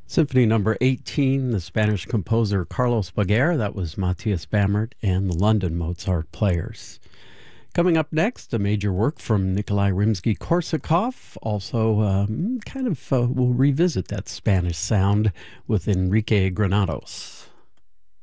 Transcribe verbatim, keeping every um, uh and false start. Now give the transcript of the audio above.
Symphony number eighteen, the Spanish composer Carlos Baguer, that was Matthias Bamert and the London Mozart Players. Coming up next, a major work from Nikolai Rimsky-Korsakov. Also, um, kind of, uh, we'll revisit that Spanish sound with Enrique Granados.